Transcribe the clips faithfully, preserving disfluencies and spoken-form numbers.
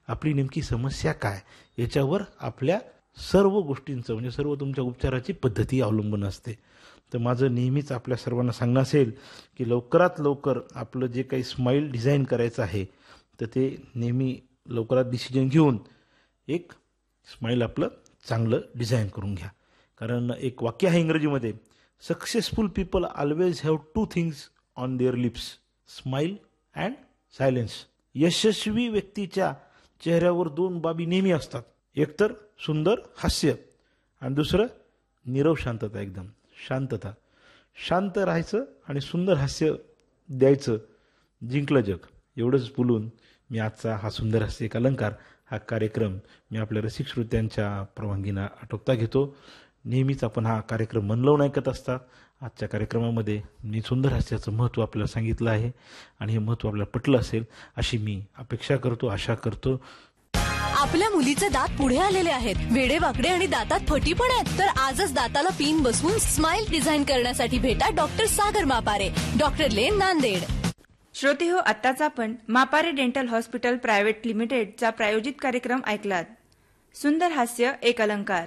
आपली नेमकी समस्या काय, याच्यावर आपल्या सर्व गोष्टींचं म्हणजे सर्व तुमच्या उपचाराची पद्धती अवलंबून असते. तर माझं नेहमीच आपल्या सर्वांना सांगणं असेल की लवकरात लवकर आपलं जे काही स्माईल डिझाईन करायचं आहे तर ते नेहमी लवकरात डिसिजन घेऊन एक स्माईल आपलं चांगलं डिझाईन करून घ्या. कारण एक वाक्य आहे इंग्रजीमध्ये, successful people always have two things on their lips, smile and silence. यशस्वी व्यक्तीच्या चेहऱ्यावर दोन बाबी नेहमी असतात, एकतर सुंदर हास्य आणि दुसरं नीरव शांतता, एकदम शांतता. शांत राहायचं आणि सुंदर हास्य द्यायचं, जिंकलं जग. एवढंच बोलून मी आजचा हा सुंदर हास्य एक अलंकार हा कार्यक्रम मी आपल्या रसिक श्रोत्यांच्या परवानगीनं आटोपता घेतो. नेहमीच आपण हा कार्यक्रम मन लावून ऐकत असतात. आजच्या कार्यक्रमामध्ये मी सुंदर हास्याचं महत्त्व आपल्याला सांगितलं आहे आणि हे महत्त्व आपल्याला पटलं असेल अशी मी अपेक्षा करतो, आशा करतो. आपल्या मुलीचे दात पुढे आलेले आहेत, वेडेवाकडे आणि दातात फटी पण आहेत. तर आजच दाताला पिन बसवून स्माइल डिझाईन करण्यासाठी भेटा डॉक्टर सागर मापारे, डॉक्टर लेन, नांदेड. श्रोते हो, आत्ताच आपण मापारे डेंटल हॉस्पिटल प्रायव्हेट लिमिटेडचा प्रायोजित कार्यक्रम ऐकलात, सुंदर हास्य एक अलंकार.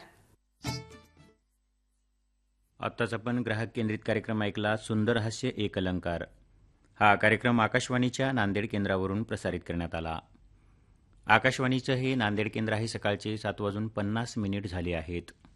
आत्ताच आपण ग्राहक केंद्रित कार्यक्रम ऐकला, सुंदर हास्य एक अलंकार. हा कार्यक्रम आकाशवाणीच्या नांदेड केंद्रावरून प्रसारित करण्यात आला. आकाशवाणीचं हे नांदेड केंद्र आहे. सकाळचे सात वाजून पन्नास मिनिट झाले आहेत.